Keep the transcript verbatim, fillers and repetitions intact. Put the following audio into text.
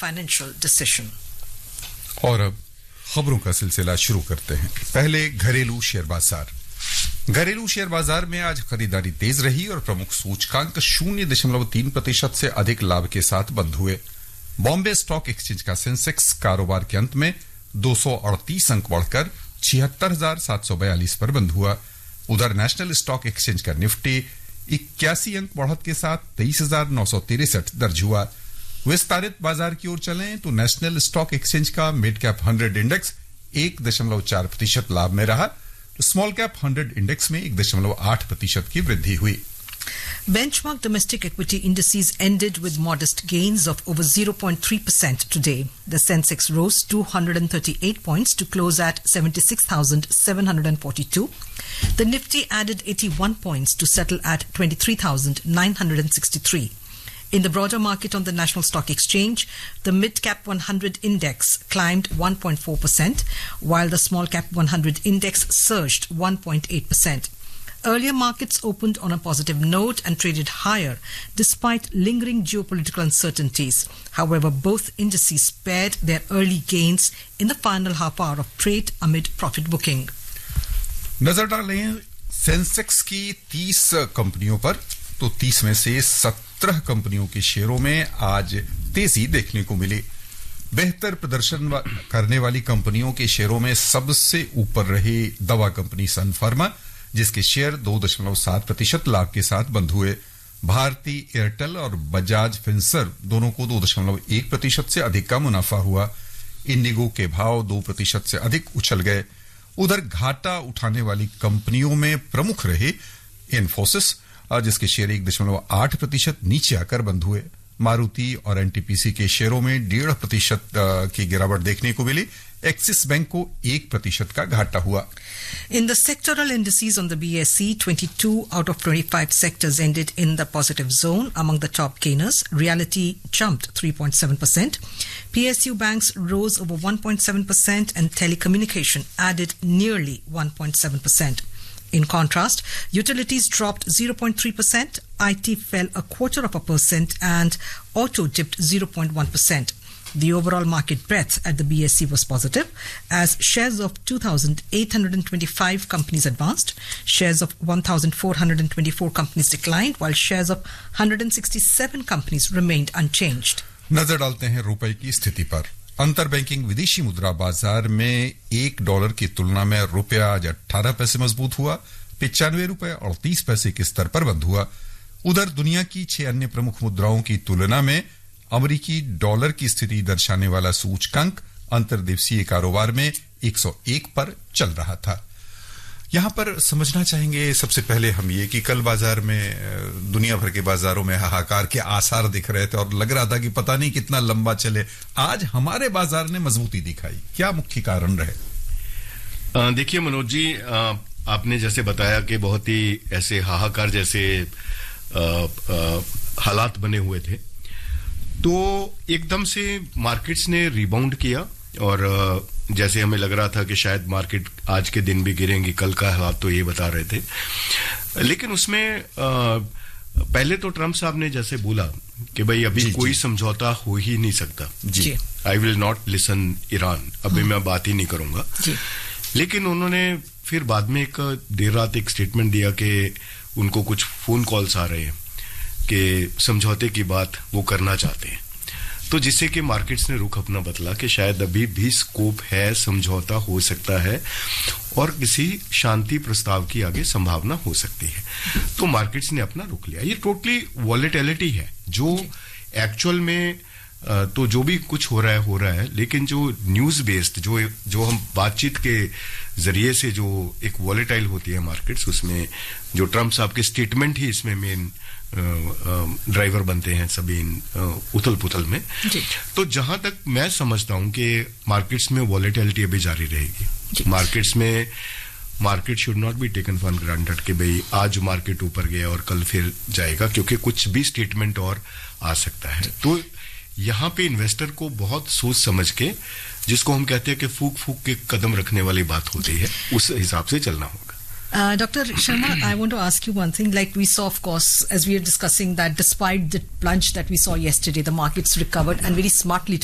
financial decision. और अब खबरों का सिलसिला शुरू करते हैं। पहले घरेलू शेयर बाजार। घरेलू शेयर बाजार में आज खरीदारी तेज रही और प्रमुख सूचकांक शून्य दशमलव तीन प्रतिशत से अधिक लाभ के साथ बंद हुए। बॉम्बे स्टॉक एक्सचेंज का सेंसेक्स कारोबार के अंत में दो सौ अड़तीस अंक बढ़कर छिहत्तर हजार सात सौ बयालीस पर बंद हुआ। उधर नेशनल स्टॉक एक्सचेंज का निफ्टी इक्यासी अंक बढ़त के साथ तेईस हजार नौ सौ तिरसठ दर्ज हुआ। विस्तारित बाजार की ओर चलें तो नेशनल स्टॉक एक्सचेंज का मिड कैप हंड्रेड इंडेक्स एक दशमलव चार प्रतिशत लाभ में रहा तो स्मॉल कैप हंड्रेड इंडेक्स में एक दशमलव आठ प्रतिशत की वृद्धि हुई। Benchmark domestic equity indices ended with modest gains of over zero point three percent today. The Sensex rose two hundred thirty-eight points to close at seventy-six thousand seven hundred forty-two. The Nifty added eighty-one points to settle at twenty-three thousand nine hundred sixty-three. In the broader market on the National Stock Exchange, the mid-cap one hundred index climbed one point four percent, while the small-cap one hundred index surged one point eight percent. Earlier markets opened on a positive note and traded higher despite lingering geopolitical uncertainties. However, both indices spared their early gains in the final half hour of trade amid profit booking. नजर डालें Sensex की तीस कंपनियों पर तो तीस में से सत्रह कंपनियों के शेयरों में आज तेजी देखने को मिली। बेहतर प्रदर्शन करने वाली कंपनियों के शेयरों में सबसे ऊपर रही दवा कंपनी सन फार्मा, जिसके शेयर दो दशमलव सात प्रतिशत लाभ के साथ बंद हुए। भारती एयरटेल और बजाज फिंसर्व दोनों को दो दशमलव एक प्रतिशत से अधिक का मुनाफा हुआ। इंडिगो के भाव दो प्रतिशत से अधिक उछल गए। उधर घाटा उठाने वाली कंपनियों में प्रमुख रहे इन्फोसिस, जिसके शेयर एक दशमलव आठ प्रतिशत नीचे आकर बंद हुए। मारुति और एनटीपीसी के शेयरों में डेढ़ प्रतिशत की गिरावट देखने को मिली। एक्सिस बैंक को एक प्रतिशत का घाटा हुआ। In the sectoral indices on the B S E, twenty-two out of twenty-five sectors ended in the positive zone. Among the top gainers, Realty jumped three point seven percent. P S U banks rose over one point seven percent and telecommunication added nearly one point seven percent. In contrast, utilities dropped zero point three percent, I T fell a quarter of a percent and auto dipped zero point one percent. The overall market breadth at the B S E was positive as shares of two thousand eight hundred twenty-five companies advanced, shares of one thousand four hundred twenty-four companies declined, while shares of one hundred sixty-seven companies remained unchanged. नजर डालते हैं रुपए की स्थिति पर। अंतर banking विदेशी मुद्रा बाजार में एक डॉलर की तुलना में रुपया आज अठारह पैसे मजबूत हुआ, पिचानवे रुपए अड़तीस पैसे के स्तर पर बंद हुआ। उधर दुनिया की छह अन्य प्रमुख मुद्राओं की तुलना में अमेरिकी डॉलर की स्थिति दर्शाने वाला सूचकांक अंतर्देशीय कारोबार में एक सौ एक पर चल रहा था। यहां पर समझना चाहेंगे सबसे पहले हम ये कि कल बाजार में दुनिया भर के बाजारों में हाहाकार के आसार दिख रहे थे और लग रहा था कि पता नहीं कितना लंबा चले। आज हमारे बाजार ने मजबूती दिखाई, क्या मुख्य कारण रहे? देखिए मनोज जी, आ, आपने जैसे बताया कि बहुत ही ऐसे हाहाकार जैसे आ, आ, हालात बने हुए थे, तो एकदम से मार्केट्स ने रिबाउंड किया और जैसे हमें लग रहा था कि शायद मार्केट आज के दिन भी गिरेंगी, कल का हालात तो ये बता रहे थे। लेकिन उसमें पहले तो ट्रंप साहब ने जैसे बोला कि भाई अभी कोई समझौता हो ही नहीं सकता, जी I will not listen Iran, अभी मैं बात ही नहीं करूंगा। लेकिन उन्होंने फिर बाद में एक देर रात एक स्टेटमेंट दिया कि उनको कुछ फोन कॉल्स आ रहे हैं कि समझौते की बात वो करना चाहते हैं, तो जिससे कि मार्केट्स ने रुख अपना बदला कि शायद अभी भी स्कोप है, समझौता हो सकता है और किसी शांति प्रस्ताव की आगे संभावना हो सकती है। तो मार्केट्स ने अपना रुख लिया। ये टोटली वॉलेटिलिटी है जो एक्चुअल में तो जो भी कुछ हो रहा है हो रहा है, लेकिन जो न्यूज बेस्ड जो जो हम बातचीत के जरिए से जो एक वॉलेटाइल होती है मार्केट्स, उसमें जो ट्रंप साहब के स्टेटमेंट ही इसमें मेन ड्राइवर बनते हैं सभी उथल पुथल में। तो जहां तक मैं समझता हूं कि मार्केट्स में वॉलेटिलिटी अभी जारी रहेगी। मार्केट्स में market should not be taken for granted कि भाई आज मार्केट ऊपर गया और कल फिर जाएगा, क्योंकि कुछ भी स्टेटमेंट और आ सकता है। तो यहां पे इन्वेस्टर को बहुत सोच समझ के, जिसको हम कहते हैं कि फूक फूक के कदम रखने वाली बात होती है, उस हिसाब से चलना होगा। Uh, Doctor Sharma, I want to ask you one thing. Like we saw, of course, as we are discussing that despite the plunge that we saw yesterday, the markets recovered and very smartly